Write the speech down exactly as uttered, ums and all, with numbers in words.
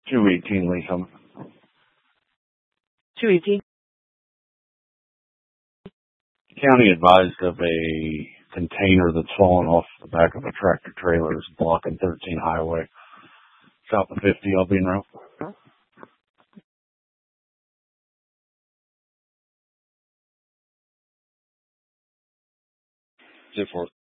two eighteen Leatham. two eighteen? County advised of a container that's fallen off the back of a tractor trailer is blocking thirteen highway. South of fifty, Albion Road. Zip for